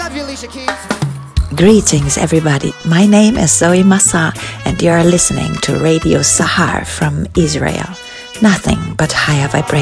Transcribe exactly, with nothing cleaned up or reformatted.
Love you, Alicia Keys. Greetings, everybody. My name is Zoe Massa, and you are listening to Radio Sahar from Israel. Nothing but higher vibration.